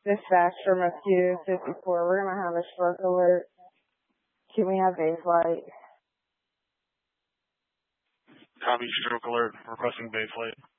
Dispatch from Mosquito 54. We're going to have a stroke alert. Can we have base light? Copy, stroke alert. Requesting base light.